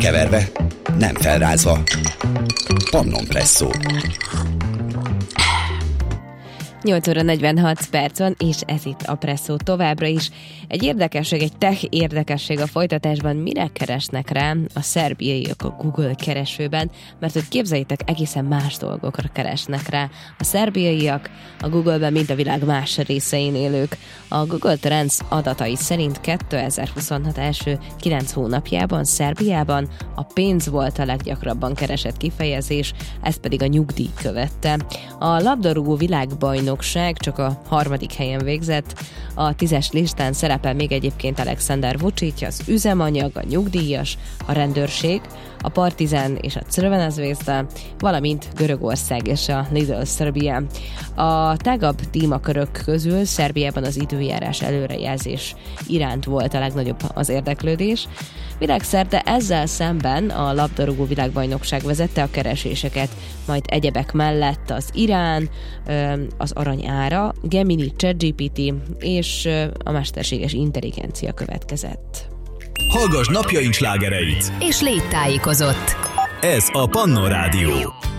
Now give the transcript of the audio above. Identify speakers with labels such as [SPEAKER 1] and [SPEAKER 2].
[SPEAKER 1] keverve, nem felrázva. Pannon Presszó.
[SPEAKER 2] 8 óra 46 perc van, és ez itt a Presszó továbbra is. Egy érdekesség, egy tech érdekesség a folytatásban, mire keresnek rá a szerbiaiak a Google keresőben, mert hogy képzeljétek, egészen más dolgokra keresnek rá a szerbiaiak a Google-ben, mint a világ más részein élők. A Google Trends adatai szerint 2026 első 9 hónapjában Szerbiában a pénz volt a leggyakrabban keresett kifejezés, ez pedig a nyugdíj követte. A labdarúgó világbajnokság csak a 3. helyen végzett, a 10-es listán szerepel még egyébként Alexander Vučić, az üzemanyag, a nyugdíjas, a rendőrség, a Partizan és a Crvena Zvezda, valamint Görögország és a Lidl Serbia. A tágabb témakörök közül Szerbiában az időjárás előrejelzés iránt volt a legnagyobb az érdeklődés. Világszerte ezzel szemben a labdarúgó világbajnokság vezette a kereséseket, majd egyebek mellett az Irán, az arany ára, Gemini, ChatGPT és a mesterséges intelligencia következett.
[SPEAKER 3] Hallgass napjaink slágereit!
[SPEAKER 4] És légy tájékozott!
[SPEAKER 3] Ez a Pannon Rádió.